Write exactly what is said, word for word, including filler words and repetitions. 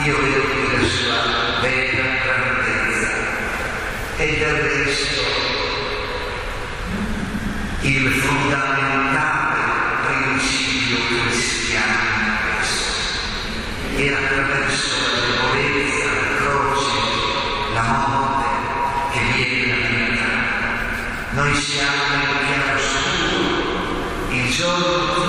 io vedo qui la sua vera grandezza. E del resto il fondamentale principio cristiano è questo. E attraverso la debolezza, la croce, la morte che viene la vita, noi siamo nel chiaroscuro, il giorno